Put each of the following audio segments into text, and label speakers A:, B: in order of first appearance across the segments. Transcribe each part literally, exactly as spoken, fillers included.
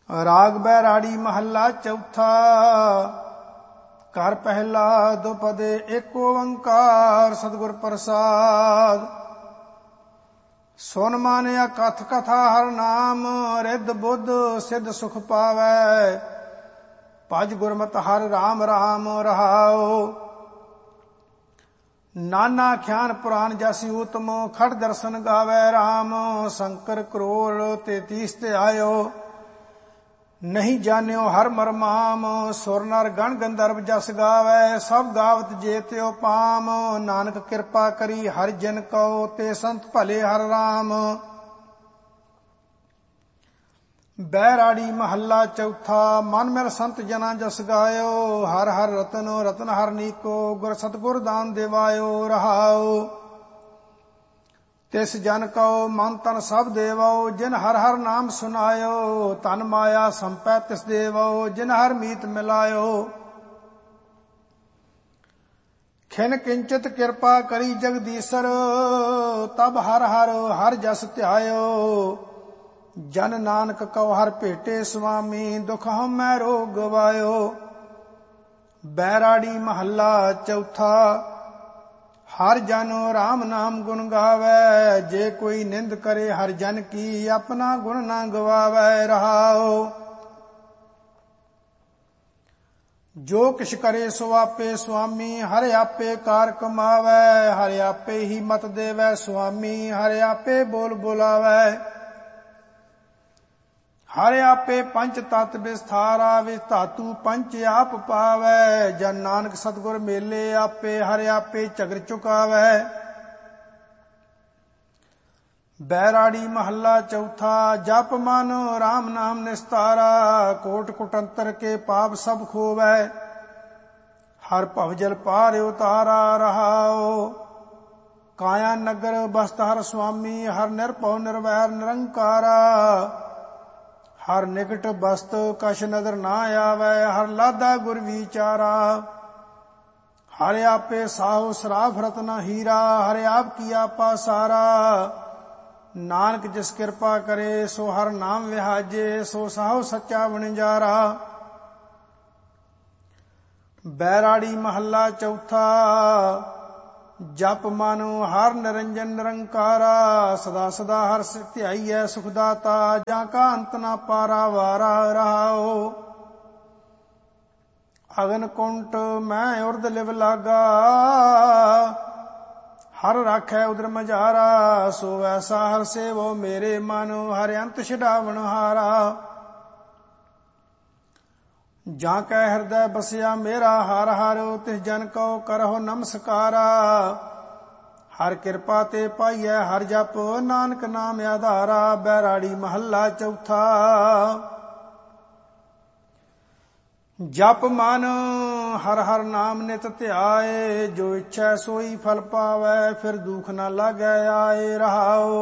A: राग बैराड़ी महला चौथा। कर पहला दुपदे एक ओंकार सतगुर प्रसाद। सुन मानिया कथ कथा हर नाम रिद बुद्ध सिद्ध सुख पावै। भज गुरमत हर राम राम रहाओ। नाना ख्यान पुराण जसी उत्तम खड़ दर्शन गावै राम। शंकर करोड़ तेतीस ते आयो नहीं जान्यो हर मरमाम। सुर नर गण गंधर्व जस गावै सब गावत जे त्यो पाम। नानक कृपा करी हर जन को ते संत भले हर राम। बैराड़ी महला चौथा। मन मेर संत जना जस गायो हर हर रतन रतन हर नीको। गुर सतगुर दान देवायो रहाओ। तिस जन को मन तन सब देवो जिन हर हर नाम सुनायो। तन माया संपै तिस देवो जिन हर मीत मिलायो। खिन किंचित कृपा करी जगदीसर तब हर हर हर जस ध्यायो। जन नानक को हर भेटे स्वामी दुख हमै रोग गवायो। बैराड़ी महला चौथा। हर जन राम नाम गुण गावै जे कोई निंद करे हर जन की अपना गुण ना गवावै रहाओ। जो किछ करे सो आपे स्वामी हर आपे कार कमावै। हर आपे ही मत देवै स्वामी हर आपे बोल बुलावै। हर आपे पंच तत् विस्तारा विच धातु पंच आप पावै। जन नानक सतगुर मेले आपे हर आपे झगर चुकावै। बैराड़ी महला चौथा। जप मन राम नाम निस्तारा कोट कुटंतर के पाप सब खोवै। हर भवजल पार उतारा रहाओ। काया नगर बसत हर स्वामी हर निरभव निर्वैर निरंकारा। हर निकट बस्त कछ नदर ना आवै हर लादा गुर विचारा। हर आपे साहु सराफ रत्न हीरा हर आप की आपा सारा। नानक जिस कृपा करे सो हर नाम विहाजे सो साहु सच्चा वणजारा। बैराड़ी महला चौथा। जप मानो हर निरंजन निरंकारा सदा सदा हर ध्याईयै सुखदाता जाका अंत ना पारा वारा रहाओ। अगन कुंट मैं उर्द लिव लागा हर राखै उदर मझारा। सो ऐसा हर सेवो मेरे मन हर अंत छडावण हारा। जाकै हृदय बसिया मेरा हर हर तिस जन को करहो नमस्कारा। हर कृपा ते पाइयै हर जप नानक नाम आधारा। बैराड़ी महला चौथा। जप मन हर हर नाम नित ध्याए जो इच्छा सोई फल पावै फिर दुख न लागै आए रहाओ।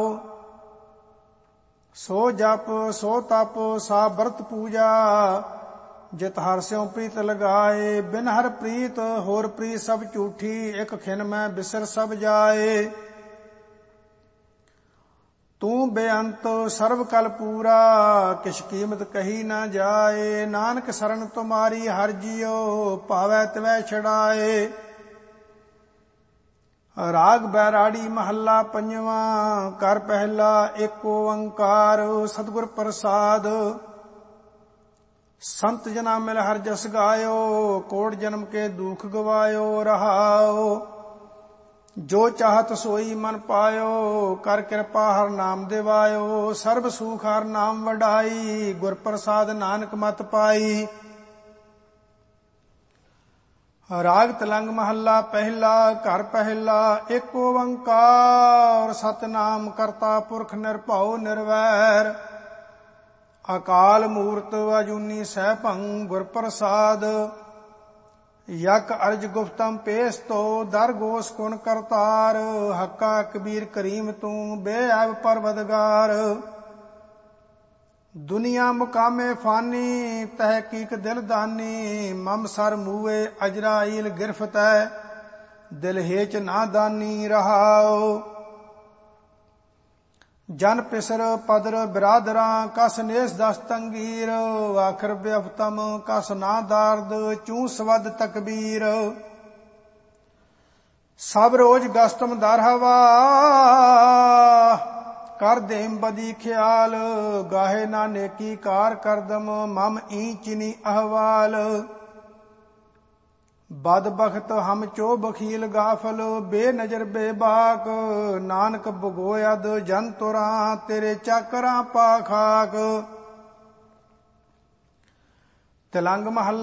A: सो जप सो तप सा व्रत पूजा जित हर स्यों प्रीत लगाए। बिन हर प्रीत होर प्रीत सब झूठी एक खिन में बिसर सब जाए। तू बेअंत सर्व कल पूरा किछ कीमत कही न जाए। नानक शरण तुम्हारी हर जियो पावै तिवै छड़ाए। राग बैराड़ी महला पंजवा। कर पहला एक ओंकार सतगुर प्रसाद। संत जना मिल हर जस गायो कोट जन्म के दुख गवायो रहाओ। जो चाहत सोई मन पायो कर कृपा हर नाम देवायो। सर्व सुख हर नाम वडाई गुर प्रसाद नानक मत पाई। राग तलंग महला पहला। कर पहला एक ओंकार सतनाम करता पुरख निरभਉ निरवैर। अकाल मूर्त अजूनी सहभं गुर प्रसाद। यक अर्ज गुप्तम पेश तो दर गोस कुण करतार। हक्का कबीर करीम तू बेअब परवदगार। दुनिया मुकामे फानी तहकीक दिल दानी। मम सर मूए अजराइल गिरफ्त दिल हेच ना दानी रहाओ। ਜਨ ਪਿਸਰ ਪਦਰ ਬਿਰਾਦਰਾਂ ਕਸ ਨੇਸ ਦਸ ਤੰਗੀਰ ਆਖਰ ਬਿਅਫਤਮ ਕਸ ਨਾ ਦਾਰਦ ਚੂ ਸਵਦ ਤਕਬੀਰ ਸਭ ਰੋਜ ਗਸਤਮ ਦਰ ਹਵਾ ਕਰ ਦੇਮ ਬਦੀ ਖਿਆਲ ਗਾਹੇ ਨਾ ਨੇਕੀ ਕਾਰ ਕਰਦਮ ਮਮ ਈ ਚਿਨੀ ਅਹਵਾਲ ਬਦ ਬਖਤ ਹਮ ਚੋ ਬਖੀਲ ਗਾਫਲ ਬੇਨਜ਼ਰ ਬੇਬਾਕ ਨਾਨਕ ਭਗੋਇਦ ਜਨ ਤੁਰਾਂ ਤੇਰੇ ਚਾਕਰਾਂ ਪਾ ਖਾਕ। ਤਿਲੰਗ ਮਹੱਲਾ